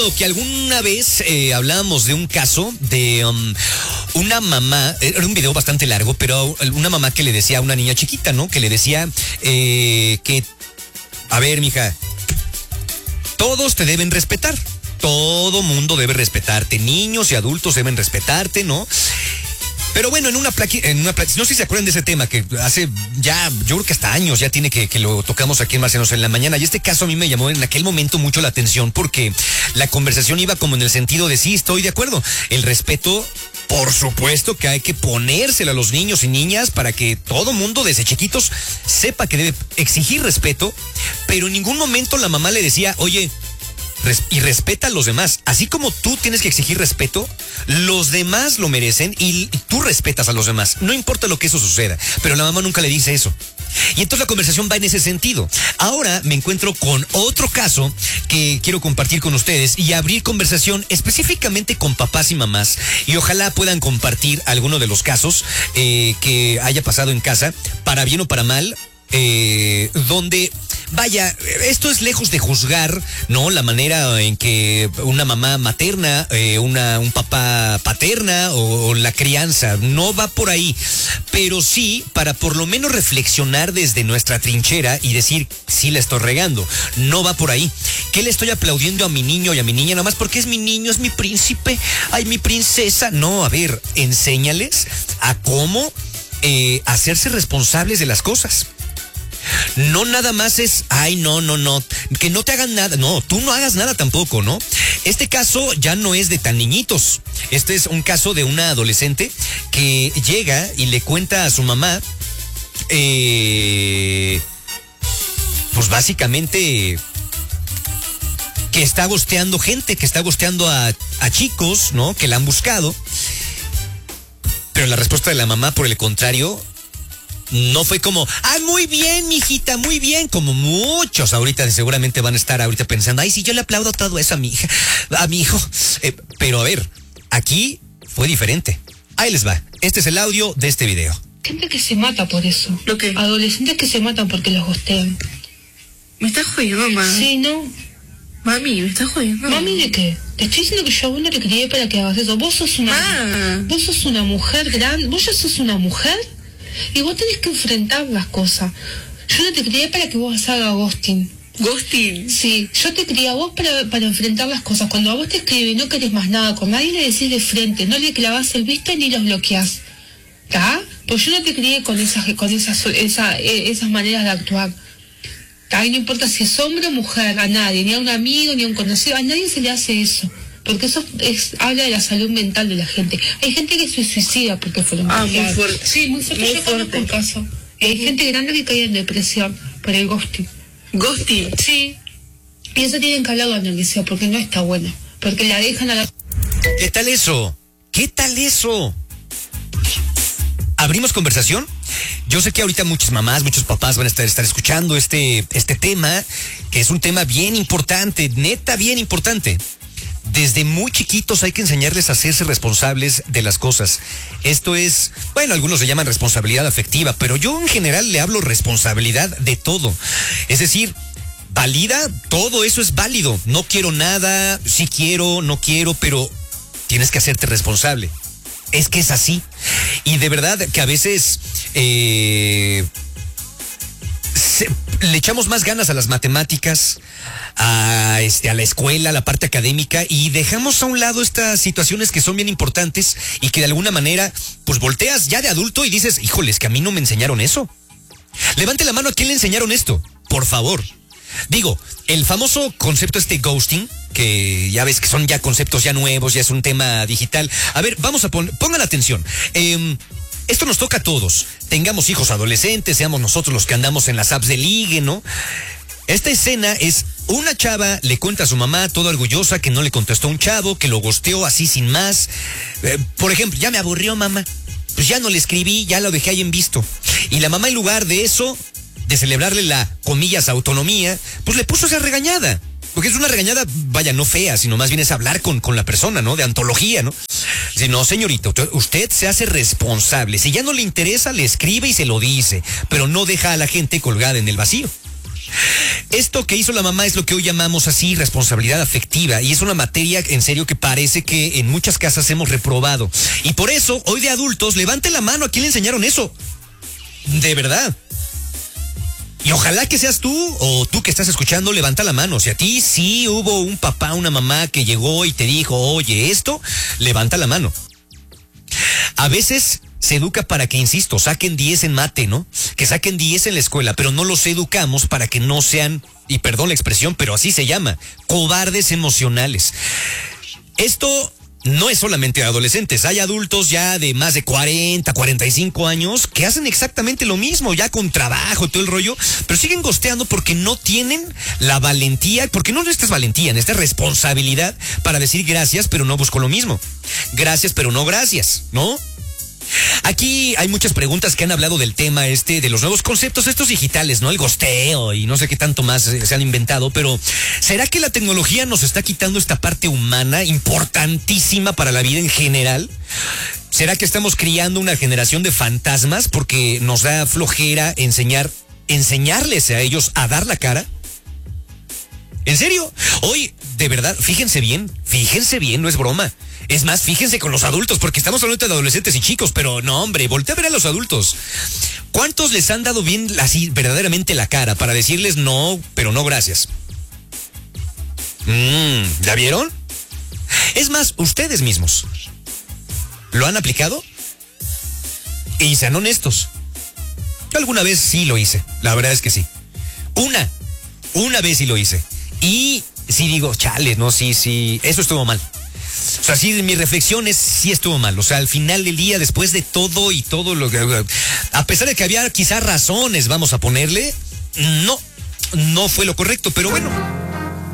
Que alguna vez hablábamos de un caso de una mamá, era un video bastante largo, pero una mamá que le decía a una niña chiquita, ¿no? Que le decía que, a ver, mija, todos te deben respetar, todo mundo debe respetarte, niños y adultos deben respetarte, ¿no? Pero bueno, en una no sé si se acuerdan de ese tema que hace ya, yo creo que hasta años ya tiene que lo tocamos aquí en Marcianos en la Mañana. Y este caso a mí me llamó en aquel momento mucho la atención porque la conversación iba como en el sentido de sí, estoy de acuerdo. El respeto, por supuesto que hay que ponérselo a los niños y niñas para que todo mundo desde chiquitos sepa que debe exigir respeto, pero en ningún momento la mamá le decía, oye, y respeta a los demás. Así como tú tienes que exigir respeto, los demás lo merecen y tú respetas a los demás. No importa lo que eso suceda, pero la mamá nunca le dice eso. Y entonces la conversación va en ese sentido. Ahora me encuentro con otro caso que quiero compartir con ustedes y abrir conversación específicamente con papás y mamás. Y ojalá puedan compartir alguno de los casos que haya pasado en casa, para bien o para mal, donde... Vaya, esto es lejos de juzgar, ¿no? La manera en que una mamá materna, un papá paterna o la crianza, no va por ahí. Pero sí, para por lo menos reflexionar desde nuestra trinchera y decir, sí la estoy regando, no va por ahí. ¿Qué le estoy aplaudiendo a mi niño y a mi niña? Nada más porque es mi niño, es mi príncipe, ay, mi princesa. No, a ver, enséñales a cómo hacerse responsables de las cosas. No nada más es, ay, no, que no te hagan nada. No, tú no hagas nada tampoco, ¿no? Este caso ya no es de tan niñitos. Este es un caso de una adolescente que llega y le cuenta a su mamá, pues básicamente que está gosteando gente, que está gosteando a chicos, ¿no? Que la han buscado. Pero la respuesta de la mamá, por el contrario, no fue como, muy bien, mijita, muy bien, como muchos ahorita seguramente van a estar ahorita pensando, ay, sí, yo le aplaudo todo eso a mi hija, a mi hijo. Pero a ver, aquí fue diferente. Ahí les va. Este es el audio de este video. Gente que se mata por eso. ¿Lo qué? Adolescentes que se matan porque los gostean. ¿Me estás jodiendo, mamá? Sí, ¿no? Mami, ¿me estás jodiendo? ¿Mami de qué? Te estoy diciendo que yo a vos no te crié para que hagas eso. Vos sos una mujer grande. Vos ya sos una mujer y vos tenés que enfrentar las cosas. Yo no te crié para que vos hagas ghosting. ¿Ghosting? Sí, yo te crié a vos para enfrentar las cosas. Cuando a vos te escribe y no querés más nada con nadie, le decís de frente, no le clavás el visto ni los bloqueás. ¿Está? Pues yo no te crié con esas maneras de actuar. ¿Está? Y no importa si es hombre o mujer, a nadie, ni a un amigo, ni a un conocido, a nadie se le hace eso. Porque eso habla de la salud mental de la gente. Hay gente que se suicida porque fueron muy fuerte. Sí, muy fuerte. Yo conozco un caso. Y hay gente grande que cae en depresión por el ghosting. ¿Ghosting? Sí. Y eso tienen que hablarlo en el liceo porque no está bueno. Porque la dejan a la... ¿Qué tal eso? ¿Qué tal eso? ¿Abrimos conversación? Yo sé que ahorita muchas mamás, muchos papás van a estar escuchando este tema, que es un tema bien importante, neta bien importante. Desde muy chiquitos hay que enseñarles a hacerse responsables de las cosas. Esto es, bueno, algunos le llaman responsabilidad afectiva, pero yo en general le hablo responsabilidad de todo. Es decir, valida, todo eso es válido. No quiero nada, sí quiero, no quiero, pero tienes que hacerte responsable. Es que es así. Y de verdad que a veces le echamos más ganas a las matemáticas, a la escuela, a la parte académica, y dejamos a un lado estas situaciones que son bien importantes y que de alguna manera, pues volteas ya de adulto y dices, híjoles, que a mí no me enseñaron eso. Levante la mano a quién le enseñaron esto, por favor. Digo, el famoso concepto ghosting, que ya ves que son ya conceptos ya nuevos, ya es un tema digital. A ver, pongan atención. Esto nos toca a todos. Tengamos hijos adolescentes, seamos nosotros los que andamos en las apps de ligue, ¿no? Esta escena es una chava le cuenta a su mamá toda orgullosa que no le contestó un chavo, que lo gosteó así sin más. Por ejemplo, ya me aburrió, mamá. Pues ya no le escribí, ya lo dejé ahí en visto. Y la mamá, en lugar de eso, de celebrarle la, comillas, autonomía, pues le puso esa regañada. Porque es una regañada, vaya, no fea, sino más bien es hablar con la persona, ¿no? De antología, ¿no? Dice, no, señorita, usted se hace responsable. Si ya no le interesa, le escribe y se lo dice, pero no deja a la gente colgada en el vacío. Esto que hizo la mamá es lo que hoy llamamos así responsabilidad afectiva, y es una materia en serio que parece que en muchas casas hemos reprobado. Y por eso, hoy de adultos, levante la mano a quién le enseñaron eso. De verdad. Y ojalá que seas tú, o tú que estás escuchando, levanta la mano. Si a ti sí hubo un papá, una mamá que llegó y te dijo, oye, esto, levanta la mano. A veces se educa para que, insisto, saquen 10 en mate, ¿no? Que saquen 10 en la escuela, pero no los educamos para que no sean, y perdón la expresión, pero así se llama, cobardes emocionales. Esto no es solamente de adolescentes, hay adultos ya de más de 40, 45 años que hacen exactamente lo mismo, ya con trabajo, todo el rollo, pero siguen gosteando porque no tienen la valentía, porque no necesitas valentía, necesitas responsabilidad para decir gracias, pero no busco lo mismo. Gracias, pero no gracias, ¿no? Aquí hay muchas preguntas que han hablado del tema de los nuevos conceptos estos digitales, ¿no? El gosteo y no sé qué tanto más se han inventado, pero ¿será que la tecnología nos está quitando esta parte humana importantísima para la vida en general? ¿Será que estamos criando una generación de fantasmas porque nos da flojera enseñarles a ellos a dar la cara? ¿En serio? Hoy, de verdad, fíjense bien, no es broma. Es más, fíjense con los adultos, porque estamos hablando de adolescentes y chicos, pero no, hombre, voltea a ver a los adultos. ¿Cuántos les han dado bien así verdaderamente la cara para decirles no, pero no gracias? ¿Ya vieron? Es más, ustedes mismos, ¿lo han aplicado? Y sean honestos. Yo alguna vez sí lo hice, la verdad es que sí. Una vez sí lo hice. Y sí digo, chale, no, sí, eso estuvo mal. O sea, sí, mi reflexión es, sí estuvo mal. O sea, al final del día, después de todo y todo lo que... A pesar de que había quizás razones, vamos a ponerle, no fue lo correcto, pero bueno...